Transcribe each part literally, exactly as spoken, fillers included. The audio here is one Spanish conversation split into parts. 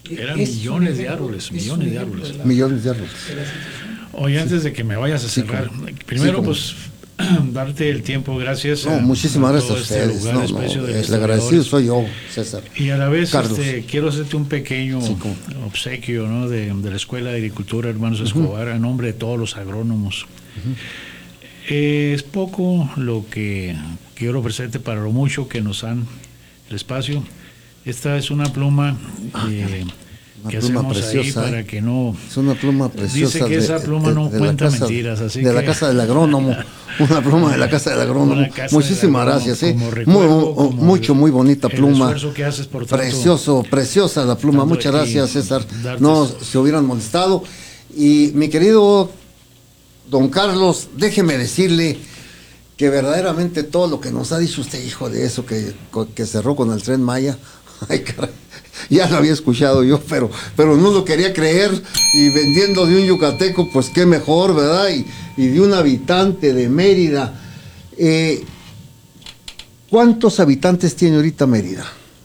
Eran Es millones un de ejemplo, árboles, es millones un de ejemplo árboles. la- Millones de árboles. de la situación. Oye, antes de que me vayas a Sí, cerrar, cómo. primero Sí, cómo. pues darte el tiempo, gracias. No, a- muchísimas a gracias a todo este ustedes. lugar, No, no, espacio de el agradecido historiadores. soy yo, César. Y a la vez Carlos. este, quiero hacerte un pequeño Sí, cómo. obsequio, ¿no? de, de la Escuela de Agricultura Hermanos Escobar, a nombre de todos los agrónomos. Eh, es poco lo que quiero ofrecerte para lo mucho que nos dan el espacio. Esta es una pluma eh, Una que pluma hacemos preciosa, ahí ¿eh? para que no... Es una pluma preciosa. Dice que de- esa pluma de- no de la cuenta casa- mentiras, así de la que- casa del agrónomo. Una pluma de la casa del agrónomo. Una casa Muchísimas del agrónomo, gracias. ¿eh? como Muy, recuerdo, como mucho, muy bonita el pluma. esfuerzo que haces por tanto- Precioso, preciosa la pluma. tanto Muchas aquí, gracias, César. darte No esto. se hubieran molestado. Y mi querido don Carlos, déjeme decirle que verdaderamente todo lo que nos ha dicho usted, hijo de eso que, que cerró con el Tren Maya, ay, caray, ya lo había escuchado yo, pero, pero no lo quería creer, y vendiendo de un yucateco, pues qué mejor, ¿verdad? Y, y de un habitante de Mérida. Eh, ¿Cuántos habitantes tiene ahorita Mérida?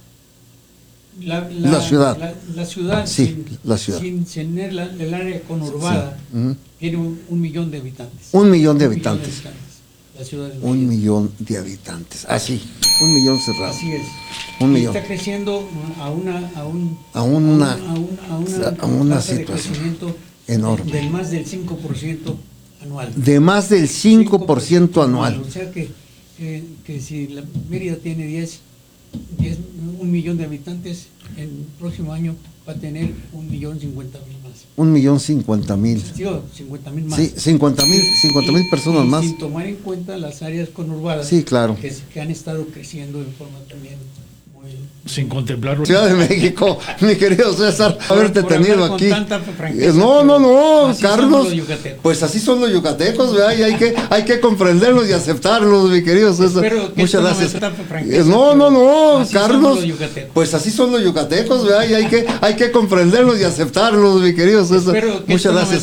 La, La ciudad. La, la ciudad, Sí, sin, la ciudad. sin tener la- el área conurbada, Sí. Ujú. tiene un, un millón de habitantes. Un millón de habitantes. La ciudad de Un Mérida. millón de habitantes. Así, un millón cerrado. Así es. Un Y millón. está creciendo a una a un A una- a, un- a una, a una tasa de situación crecimiento enorme. del más del cinco por ciento anual. De más del cinco por ciento anual. O sea que, que, que si la Mérida tiene diez, diez, un millón de habitantes, el próximo año va a tener un millón cincuenta mil más. Un millón cincuenta mil. Sí, o cincuenta mil más. Sí, cincuenta mil, cincuenta mil Y- personas y más. Sin tomar en cuenta las áreas conurbadas. Sí, claro. Que, que han estado creciendo de forma también muy. Sin contemplarlo. Ciudad de México, mi querido César, Por- haberte por tenido hablar con aquí. tanta franqueza, Eh, No, no, no, así somos Carlos. los yucatecos. Pues así son los yucatecos, ¿verdad? Y hay que, hay que comprenderlos y aceptarlos, mi querido César. Espero que Muchas esto no me gracias. tape franqueza, Eh, No, no, no, así somos Carlos. los yucatecos. Pues así son los yucatecos, ¿verdad? Y hay que, hay que comprenderlos y aceptarlos, mi querido César. Espero que esto Muchas no me gracias.